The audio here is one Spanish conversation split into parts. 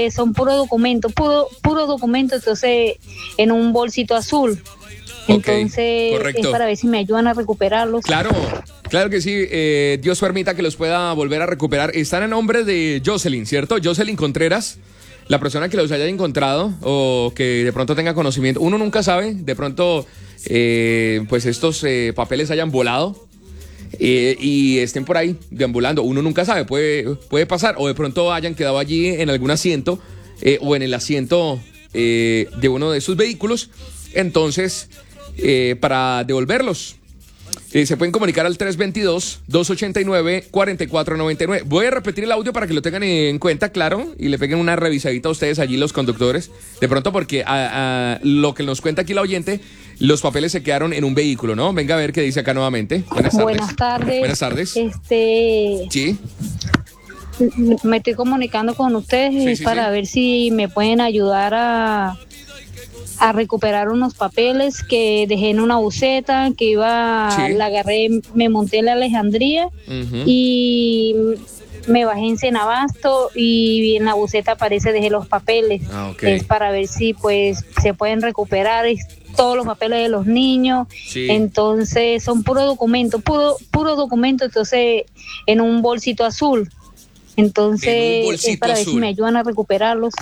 son puro documento, entonces en un bolsito azul. Entonces correcto. Es para ver si me ayudan a recuperarlos. Claro, claro que sí. Dios permita que los pueda volver a recuperar. Están a nombre de Jocelyn, ¿cierto? Jocelyn Contreras, la persona que los haya encontrado o que de pronto tenga conocimiento. Uno nunca sabe, de pronto pues estos papeles hayan volado y estén por ahí deambulando. Uno nunca sabe, puede pasar. O de pronto hayan quedado allí en algún asiento o en el asiento de uno de sus vehículos. Entonces, para devolverlos, se pueden comunicar al 322-289-4499. Voy a repetir el audio para que lo tengan en cuenta, claro, y le peguen una revisadita a ustedes allí los conductores. De pronto, porque a lo que nos cuenta aquí la oyente, los papeles se quedaron en un vehículo, ¿no? Venga a ver qué dice acá nuevamente. Buenas tardes. Buenas tardes. Buenas tardes. Sí. Me estoy comunicando con ustedes para ver si me pueden ayudar a recuperar unos papeles que dejé en una buseta, que la agarré, me monté en la Alejandría y me bajé en Cenabasto y en la buseta dejé los papeles. Es para ver si pues se pueden recuperar todos los papeles de los niños. Entonces son puro documento, entonces en un bolsito azul. Entonces es para ver si me ayudan a recuperarlos.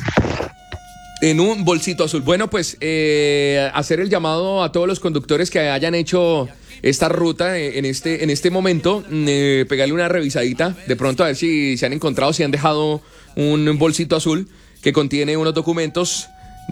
En un bolsito azul. Bueno, pues hacer el llamado a todos los conductores que hayan hecho esta ruta en este momento, pegarle una revisadita, de pronto a ver si se han encontrado, si han dejado un bolsito azul que contiene unos documentos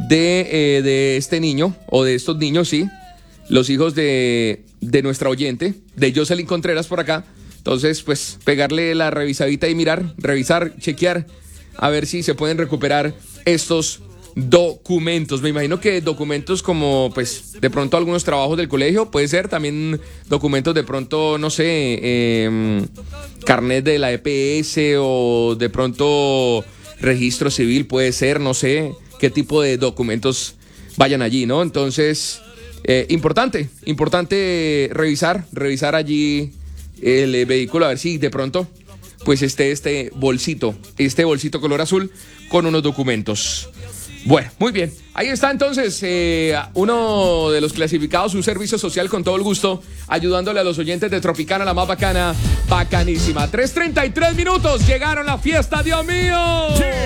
de este niño, o de estos niños, sí, los hijos de nuestra oyente, de Jocelyn Contreras por acá. Entonces, pues, pegarle la revisadita y revisar, chequear, a ver si se pueden recuperar estos documentos. Me imagino que documentos como, pues, de pronto algunos trabajos del colegio, puede ser también documentos de pronto, no sé, carnet de la EPS o de pronto registro civil, puede ser, no sé qué tipo de documentos vayan allí, ¿no? Entonces, importante revisar allí el vehículo, a ver si de pronto pues este bolsito color azul con unos documentos. Bueno, muy bien. Ahí está entonces uno de los clasificados, un servicio social con todo el gusto, ayudándole a los oyentes de Tropicana, la más bacana, bacanísima. 3:33 minutos, llegaron a la fiesta, Dios mío.